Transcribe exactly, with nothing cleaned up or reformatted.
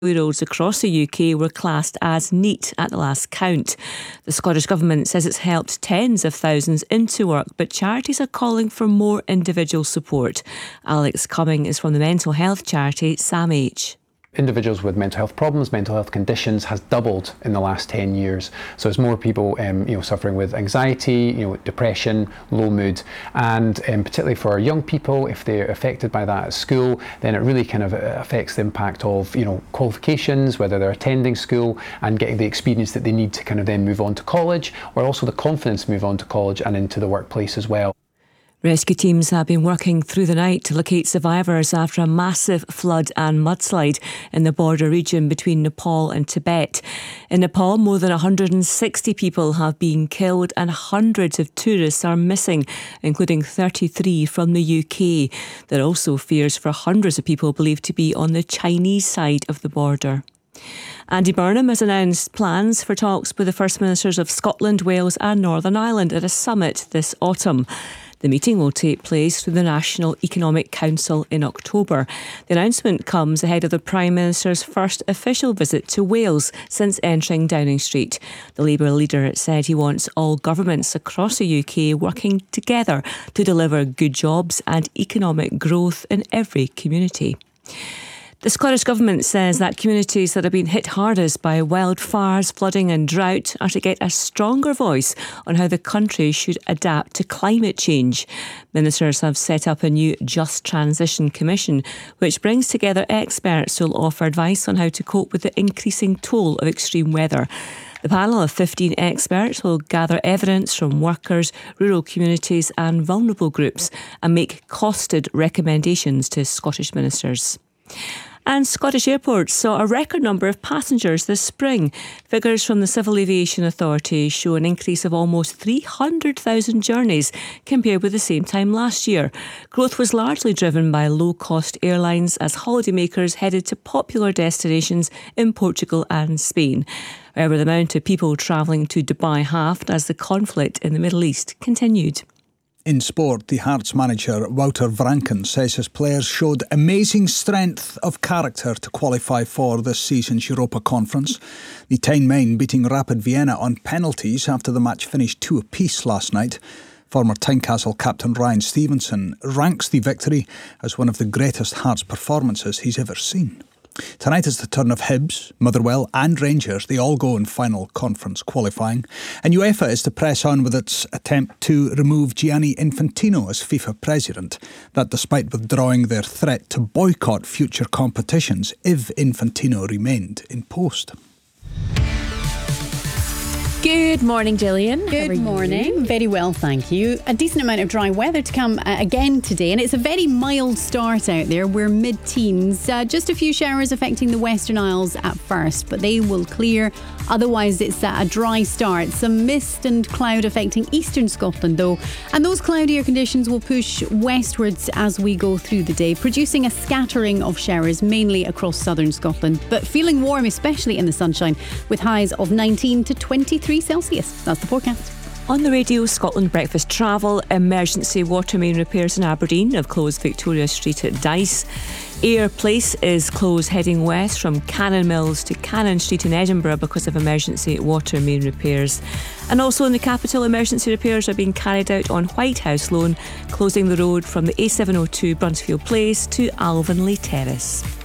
roads across the U K were classed as neat at the last count. The Scottish Government says it's helped tens of thousands into work, but charities are calling for more individual support. Alex Cumming is from the mental health charity S A M H. Individuals with mental health problems, mental health conditions has doubled in the last ten years. So it's more people um, you know, suffering with anxiety, you know, depression, low mood, and um, particularly for young people, if they're affected by that at school, then it really kind of affects the impact of you know qualifications, whether they're attending school and getting the experience that they need to kind of then move on to college, or also the confidence to move on to college and into the workplace as well. Rescue teams have been working through the night to locate survivors after a massive flood and mudslide in the border region between Nepal and Tibet. In Nepal, more than one hundred sixty people have been killed and hundreds of tourists are missing, including thirty-three from the U K. There are also fears for hundreds of people believed to be on the Chinese side of the border. Andy Burnham has announced plans for talks with the First Ministers of Scotland, Wales and Northern Ireland at a summit this autumn. The meeting will take place through the National Economic Council in October. The announcement comes ahead of the Prime Minister's first official visit to Wales since entering Downing Street. The Labour leader said he wants all governments across the U K working together to deliver good jobs and economic growth in every community. The Scottish Government says that communities that have been hit hardest by wildfires, flooding and drought are to get a stronger voice on how the country should adapt to climate change. Ministers have set up a new Just Transition Commission, which brings together experts who will offer advice on how to cope with the increasing toll of extreme weather. The panel of fifteen experts will gather evidence from workers, rural communities and vulnerable groups and make costed recommendations to Scottish ministers. And Scottish airports saw a record number of passengers this spring. Figures from the Civil Aviation Authority show an increase of almost three hundred thousand journeys compared with the same time last year. Growth was largely driven by low-cost airlines as holidaymakers headed to popular destinations in Portugal and Spain. However, the amount of people travelling to Dubai halved as the conflict in the Middle East continued. In sport, the Hearts manager Wouter Vranken says his players showed amazing strength of character to qualify for this season's Europa Conference. The ten men beating Rapid Vienna on penalties after the match finished two apiece last night. Former Tynecastle captain Ryan Stevenson ranks the victory as one of the greatest Hearts performances he's ever seen. Tonight is the turn of Hibs, Motherwell and Rangers. They all go in final conference qualifying. And UEFA is to press on with its attempt to remove Gianni Infantino as FIFA president. That despite withdrawing their threat to boycott future competitions if Infantino remained in post. Good morning, Gillian. Good morning. Very well, thank you. A decent amount of dry weather to come uh, again today, and it's a very mild start out there. We're mid-teens. Uh, just a few showers affecting the Western Isles at first, but they will clear. Otherwise, it's uh, a dry start. Some mist and cloud affecting eastern Scotland, though, and those cloudier conditions will push westwards as we go through the day, producing a scattering of showers, mainly across southern Scotland, but feeling warm, especially in the sunshine, with highs of nineteen to twenty-three Celsius. That's the forecast. On the radio, Scotland Breakfast Travel, emergency water main repairs in Aberdeen have closed Victoria Street at Dice. Ayr Place is closed heading west from Cannon Mills to Cannon Street in Edinburgh because of emergency water main repairs. And also in the capital, emergency repairs are being carried out on White House Lane, closing the road from the A seven oh two Bruntsfield Place to Alvanley Terrace.